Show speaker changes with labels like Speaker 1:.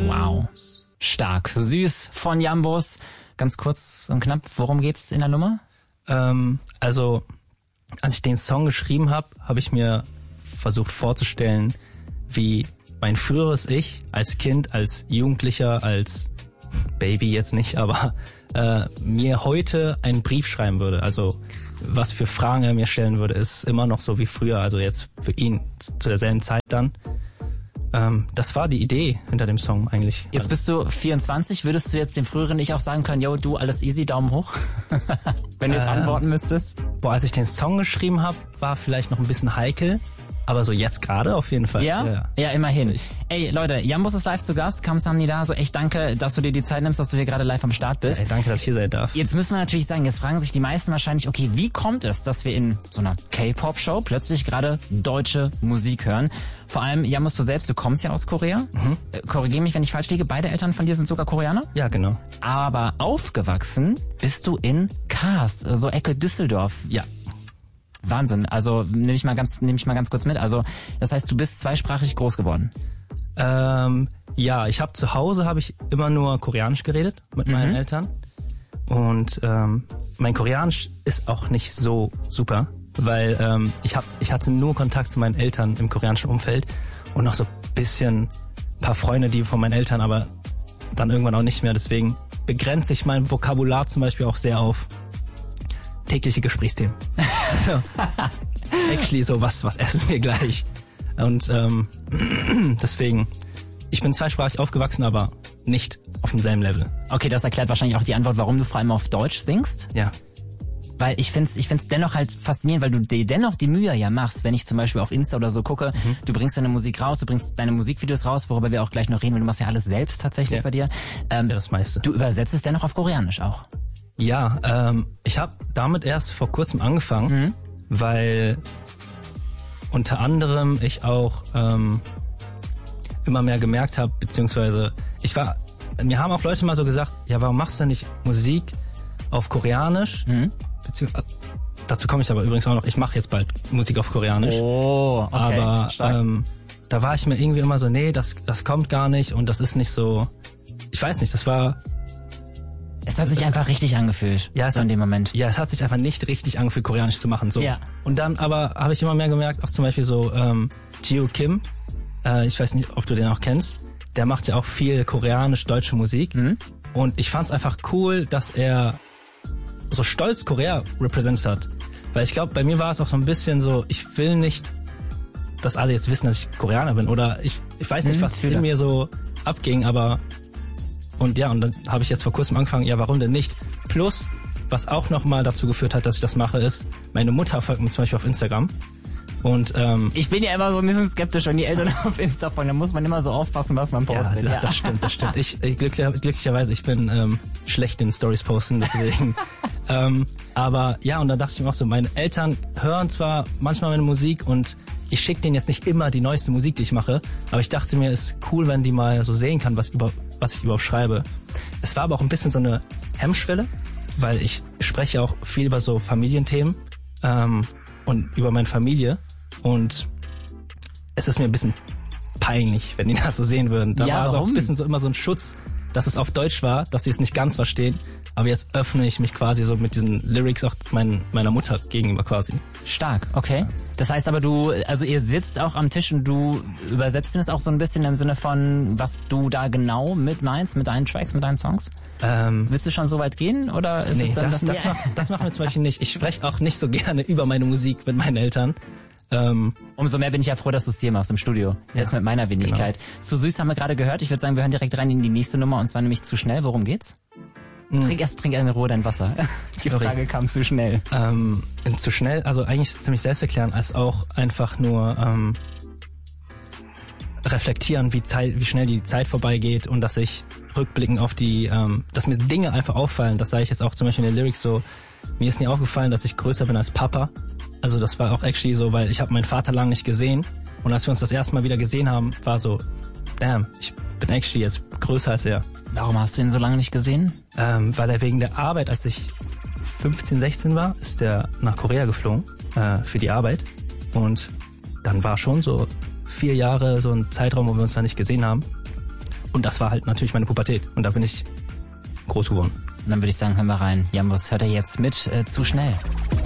Speaker 1: Wow. Stark. Süß von Jambos. Ganz kurz und knapp, worum geht's in der Nummer?
Speaker 2: Also, als ich den Song geschrieben habe, habe ich mir versucht vorzustellen, wie mein früheres Ich als Kind, als Jugendlicher, als Baby jetzt nicht, aber mir heute einen Brief schreiben würde. Also was für Fragen er mir stellen würde, ist immer noch so wie früher, also jetzt für ihn zu derselben Zeit dann. Das war die Idee hinter dem Song eigentlich.
Speaker 1: Jetzt bist du 24, würdest du jetzt dem früheren Ich auch sagen können, yo, du, alles easy, Daumen hoch? Wenn du jetzt antworten müsstest?
Speaker 2: Boah, als ich den Song geschrieben habe, war vielleicht noch ein bisschen heikel. Aber so jetzt gerade auf jeden Fall.
Speaker 1: Ja, immerhin. Ey, Leute, Jambos ist live zu Gast. Kamsahamnida, so echt danke, dass du dir die Zeit nimmst, dass du hier gerade live am Start bist.
Speaker 2: Ey, danke, dass ich hier sein darf.
Speaker 1: Jetzt müssen wir natürlich sagen, jetzt fragen sich die meisten wahrscheinlich, okay, wie kommt es, dass wir in so einer K-Pop-Show plötzlich gerade deutsche Musik hören? Vor allem, Jambos, du selbst, du kommst ja aus Korea. Korrigier mich, wenn ich falsch liege. Beide Eltern von dir sind sogar Koreaner?
Speaker 2: Ja, genau.
Speaker 1: Aber aufgewachsen bist du in Kars, so Ecke Düsseldorf.
Speaker 2: Ja.
Speaker 1: Wahnsinn. Also nehme ich mal ganz kurz mit. Also das heißt, du bist zweisprachig groß geworden.
Speaker 2: Ja, zu Hause habe ich immer nur Koreanisch geredet mit meinen Eltern. Und mein Koreanisch ist auch nicht so super, weil ich hatte nur Kontakt zu meinen Eltern im koreanischen Umfeld und noch so ein paar Freunde, die von meinen Eltern, aber dann irgendwann auch nicht mehr. Deswegen begrenzt sich mein Vokabular zum Beispiel auch sehr auf tägliche Gesprächsthemen. Actually so, was essen wir gleich? Und deswegen, ich bin zweisprachig aufgewachsen, aber nicht auf demselben Level.
Speaker 1: Okay, das erklärt wahrscheinlich auch die Antwort, warum du vor allem auf Deutsch singst.
Speaker 2: Ja.
Speaker 1: Weil ich find's dennoch halt faszinierend, weil du dir dennoch die Mühe ja machst, wenn ich zum Beispiel auf Insta oder so gucke, du bringst deine Musik raus, du bringst deine Musikvideos raus, worüber wir auch gleich noch reden, weil du machst ja alles selbst tatsächlich bei dir.
Speaker 2: Ja, das meiste.
Speaker 1: Du übersetzt es dennoch auf Koreanisch auch.
Speaker 2: Ja, ich habe damit erst vor kurzem angefangen, weil unter anderem ich auch immer mehr gemerkt habe, beziehungsweise mir haben auch Leute mal so gesagt, ja, warum machst du denn nicht Musik auf Koreanisch? Dazu komme ich aber übrigens auch noch, ich mache jetzt bald Musik auf Koreanisch.
Speaker 1: Oh, okay.
Speaker 2: Aber da war ich mir irgendwie immer so, nee, das kommt gar nicht und das ist nicht so, ich weiß nicht,
Speaker 1: es hat sich einfach richtig angefühlt,
Speaker 2: ja,
Speaker 1: in dem Moment.
Speaker 2: Ja, es hat sich einfach nicht richtig angefühlt, Koreanisch zu machen. So.
Speaker 1: Ja.
Speaker 2: Und dann aber habe ich immer mehr gemerkt, auch zum Beispiel so Jihyo Kim, ich weiß nicht, ob du den auch kennst, der macht ja auch viel koreanisch-deutsche Musik. Und ich fand's einfach cool, dass er so stolz Korea represented hat. Weil ich glaube, bei mir war es auch so ein bisschen so, ich will nicht, dass alle jetzt wissen, dass ich Koreaner bin. Oder ich weiß nicht, was in mir so abging, aber und dann habe ich jetzt vor kurzem angefangen, ja, warum denn nicht? Plus, was auch nochmal dazu geführt hat, dass ich das mache, ist, meine Mutter folgt mir zum Beispiel auf Instagram. Und
Speaker 1: ich bin ja immer so ein bisschen skeptisch, wenn die Eltern auf Insta folgen, da muss man immer so aufpassen, was man postet.
Speaker 2: Ja, das stimmt. Glücklicherweise, ich bin schlecht in Stories posten, deswegen. Aber ja, und da dachte ich mir auch so, meine Eltern hören zwar manchmal meine Musik und ich schicke denen jetzt nicht immer die neueste Musik, die ich mache, aber ich dachte mir, es ist cool, wenn die mal so sehen kann, was ich überhaupt schreibe. Es war aber auch ein bisschen so eine Hemmschwelle, weil ich spreche auch viel über so Familienthemen und über meine Familie und es ist mir ein bisschen peinlich, wenn die das so sehen würden. Da war es auch ein bisschen so immer so ein Schutz, dass es auf Deutsch war, dass sie es nicht ganz verstehen. Aber jetzt öffne ich mich quasi so mit diesen Lyrics auch meiner Mutter gegenüber quasi.
Speaker 1: Stark, okay. Das heißt aber ihr sitzt auch am Tisch und du übersetzt es auch so ein bisschen im Sinne von, was du da genau mit meinst, mit deinen Tracks, mit deinen Songs? Willst du schon so weit gehen oder ist es dann
Speaker 2: das machen wir zum Beispiel nicht. Ich spreche auch nicht so gerne über meine Musik mit meinen Eltern.
Speaker 1: Umso mehr bin ich ja froh, dass du es hier machst im Studio. Jetzt mit meiner Wenigkeit. Genau. Zu süß haben wir gerade gehört. Ich würde sagen, wir hören direkt rein in die nächste Nummer und zwar nämlich zu schnell. Worum geht's? Trink in Ruhe dein Wasser. Die Frage kam zu schnell.
Speaker 2: Zu schnell, also eigentlich ziemlich selbsterklärend, als auch einfach nur reflektieren, wie schnell die Zeit vorbeigeht und dass ich rückblickend auf dass mir Dinge einfach auffallen. Das sage ich jetzt auch zum Beispiel in den Lyrics so. Mir ist nie aufgefallen, dass ich größer bin als Papa. Also das war auch actually so, weil ich habe meinen Vater lange nicht gesehen und als wir uns das erste Mal wieder gesehen haben, war so, damn, ich bin actually jetzt größer als er.
Speaker 1: Warum hast du ihn so lange nicht gesehen?
Speaker 2: Weil er wegen der Arbeit, als ich 15, 16 war, ist er nach Korea geflogen für die Arbeit und dann war schon so 4 Jahre so ein Zeitraum, wo wir uns da nicht gesehen haben Und das war halt natürlich meine Pubertät. Und da bin ich groß geworden.
Speaker 1: Und dann würde ich sagen, hören wir rein. Jambus, hört er jetzt mit Zu schnell.